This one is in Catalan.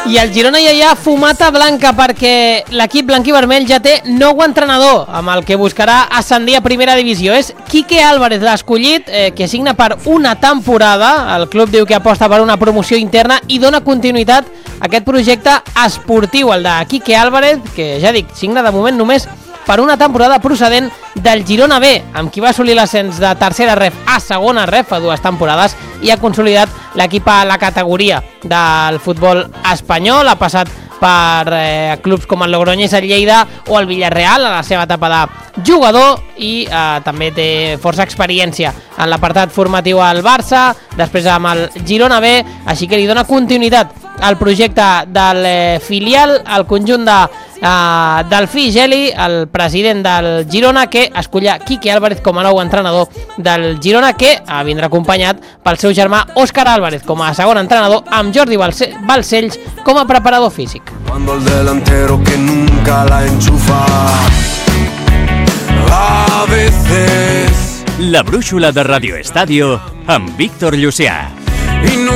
I el Girona ja hi ha fumata blanca perquè l'equip blanquivermell ja té nou entrenador amb el que buscarà ascendir a primera divisió. És Quique Álvarez l'escollit, que signa per una temporada. El club diu que aposta per una promoció interna i dona continuïtat a aquest projecte esportiu, el de Quique Álvarez, que ja dic, signa de moment només per una temporada procedent del Girona B, amb qui va assolir l'ascens de tercera ref a segona ref fa 2 temporades i ha consolidat l'equip a la categoria del futbol espanyol. Ha passat per clubs com el Logroñés, el Lleida o el Villarreal a la seva etapa de jugador i també té força experiència en l'apartat formatiu al Barça, després amb el Girona B, així que li dona continuïtat al projecte del filial, al conjunt de Delfí Geli, el president del Girona, que escollà Quique Álvarez com a nou entrenador del Girona, que vindrà acompanyat pel seu germà Òscar Álvarez com a segon entrenador, amb Jordi Balcells com a preparador físic. Cuando el delantero que nunca la enchufa a veces. La brúixola de Radio Estadio amb Víctor Llucià.